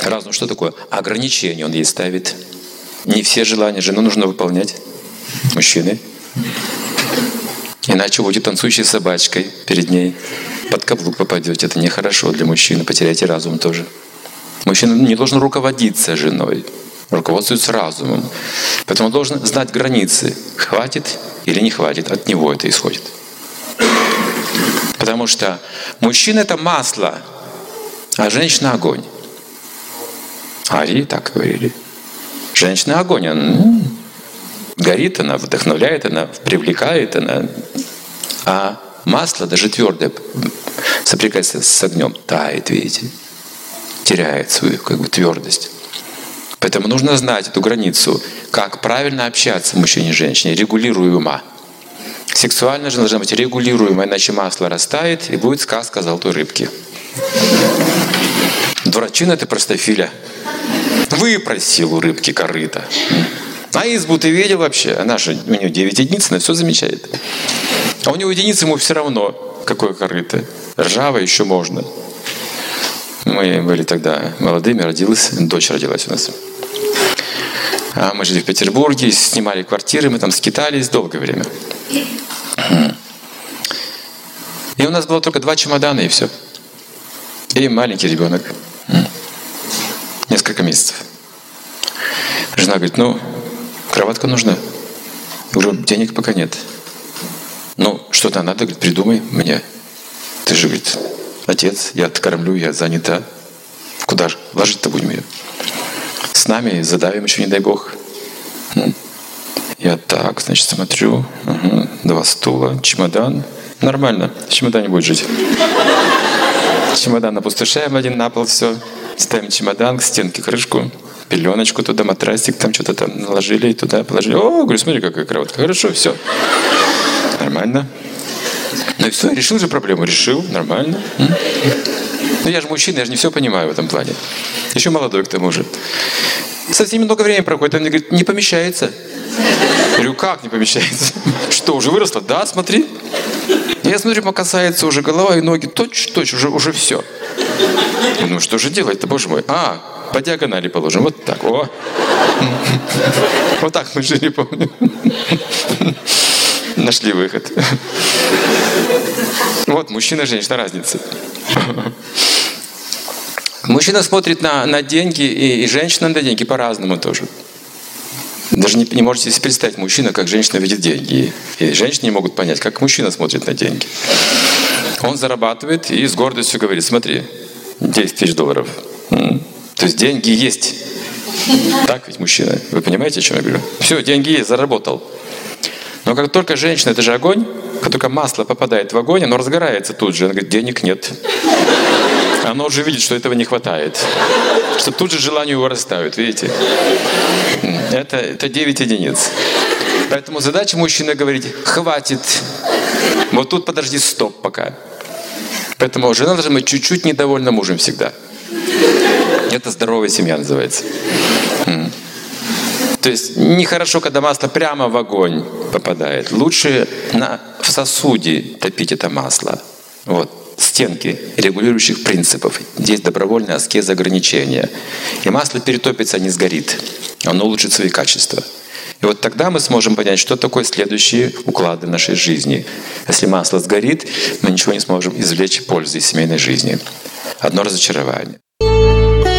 Разум что такое? Ограничения он ей ставит. Не все желания жену нужно выполнять. Мужчины. Иначе будет танцующей собачкой перед ней. Под каблук попадете. Это нехорошо для мужчины. Потеряете разум тоже. Мужчина не должен руководиться женой. Руководствуется разумом. Поэтому он должен знать границы. Хватит или не хватит. От него это исходит. Потому что мужчина — это масло, а женщина — огонь. Арии так говорили. Женщина — огонь. Она горит, она вдохновляет, она привлекает, она... А масло, даже твердое, соприкасается с огнем, тает, видите, теряет свою твердость. Поэтому нужно знать эту границу, как правильно общаться мужчине и женщине, регулируемо. Сексуально же должна быть регулируемо, иначе масло растает, и будет сказка золотой рыбки. Дурачина ты, простофиля. Выпросил у рыбки корыто. А избу ты видел вообще? Она же, у нее 9 единиц, она все замечает. А у него единицы, ему все равно, какое корыто. Ржавое еще можно. Мы были тогда молодыми, дочь родилась у нас. А мы жили в Петербурге, снимали квартиры, мы там скитались долгое время. И у нас было только 2 чемодана, и все. И маленький ребенок. Несколько месяцев. Жена говорит, кроватка нужна. Я говорю, денег пока нет. Что-то надо, говорит, придумай мне. Ты же, говорит, отец, я кормлю, я занята. Куда же? Ложить-то будем ее. С нами задавим еще, не дай бог. Я так, значит, смотрю. 2 стула, чемодан. Нормально, в чемодане будет жить. Чемодан опустошаем один на пол, все. Ставим чемодан, к стенке крышку, пеленочку туда, матрасик, там что-то там наложили, и туда положили. О, говорю, смотри, какая кроватка. Хорошо, все. Нормально. И все, решил же проблему. Решил, нормально. Я же мужчина, я же не все понимаю в этом плане. Еще молодой к тому же. Совсем много времени проходит, он мне говорит, не помещается. Я говорю, как не помещается? Что, уже выросло? Да, смотри. Я смотрю, касается уже голова и ноги, точь-точь, уже все. Я что же делать-то, боже мой? По диагонали положим, вот так, о. Вот так мы жили, помню. Нашли выход. Вот мужчина и женщина, разница. Мужчина смотрит на деньги, и женщина на деньги по-разному тоже. Даже не можете себе представить мужчина, как женщина видит деньги. И женщины не могут понять, как мужчина смотрит на деньги. Он зарабатывает и с гордостью говорит, смотри, 10 тысяч долларов. То есть деньги есть. Так ведь мужчина. Вы понимаете, о чем я говорю? Все, деньги есть, заработал. Но как только женщина, это же огонь, как только масло попадает в огонь, оно разгорается тут же. Она говорит, денег нет. Оно уже видит, что этого не хватает. Что тут же желание вырастают, видите? Это 9 единиц. Поэтому задача мужчины говорить, хватит. Вот тут подожди, стоп пока. Поэтому жена должна быть чуть-чуть недовольна мужем всегда. Это здоровая семья называется. То есть нехорошо, когда масло прямо в огонь попадает. Лучше в сосуде топить это масло. Вот. Стенки регулирующих принципов. Здесь добровольная аскеза, ограничения. И масло перетопится, не сгорит. Оно улучшит свои качества. И вот тогда мы сможем понять, что такое следующие уклады в нашей жизни. Если масло сгорит, мы ничего не сможем извлечь пользы из семейной жизни. Одно разочарование.